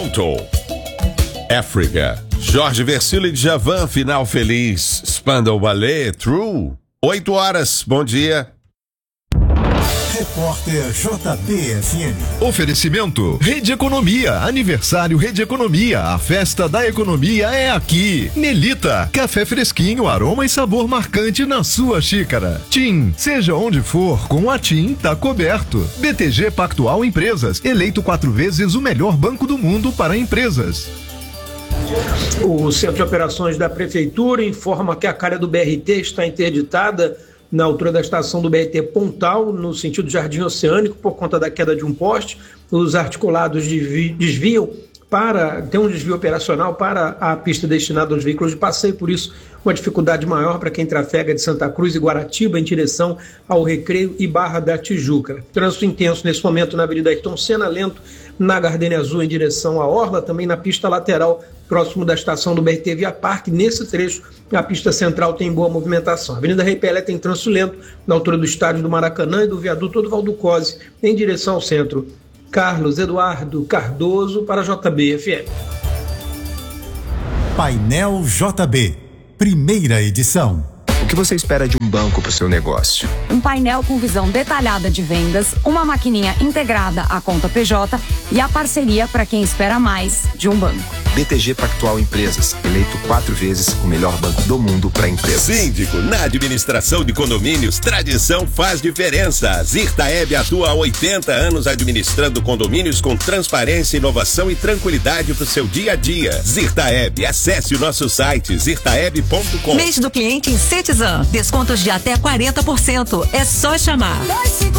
Toronto. África. Jorge Versilo e Djavan, final feliz. Spandau Ballet, True. 8 horas, bom dia. Repórter JB-FM. Oferecimento Rede Economia, aniversário Rede Economia, a festa da economia é aqui. Melita, café fresquinho, aroma e sabor marcante na sua xícara. TIM, seja onde for, com a TIM tá coberto. BTG Pactual Empresas, eleito 4 vezes o melhor banco do mundo para empresas. O Centro de Operações da Prefeitura informa que a calha do BRT está interditada na altura da estação do BRT Pontal, no sentido Jardim Oceânico, por conta da queda de um poste. Os articulados desviam tem um desvio operacional para a pista destinada aos veículos de passeio, por isso uma dificuldade maior para quem trafega de Santa Cruz e Guaratiba em direção ao Recreio e Barra da Tijuca. Trânsito intenso nesse momento na Avenida Ayrton Senna, lento na Gardênia Azul em direção à Orla, também na pista lateral próximo da estação do BRT Via Parque. Nesse trecho, a pista central tem boa movimentação. A Avenida Rei Pelé tem trânsito lento na altura do estádio do Maracanã e do viaduto do Valdocose em direção ao centro. Carlos Eduardo Cardoso para JB-FM. Painel JB, primeira edição. O que você espera de um banco para o seu negócio? Um painel com visão detalhada de vendas, uma maquininha integrada à conta PJ e a parceria para quem espera mais de um banco. BTG Pactual Empresas, eleito 4 vezes o melhor banco do mundo para empresas. Síndico, na administração de condomínios, tradição faz diferença. Zirtaeb atua há 80 anos administrando condomínios com transparência, inovação e tranquilidade para o seu dia a dia. Zirtaeb, acesse o nosso site zirtaeb.com. Mês do cliente em Citizen, descontos de até 40%. É só chamar.